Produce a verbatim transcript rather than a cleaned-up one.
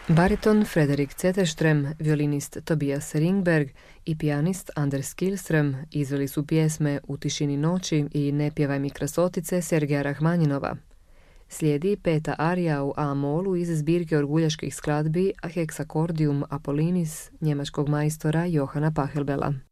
Bariton Frederik Zetterström, violinist Tobias Ringberg i pijanist Anders Kihlström izveli su pjesme U tišini noći i Ne pjevaj mi krasotice Sergeja Rahmanjinova. Slijedi peta arija u A-molu iz zbirke orguljaških skladbi Hexacordium Apollinis njemačkog majstora Johana Pachelbela.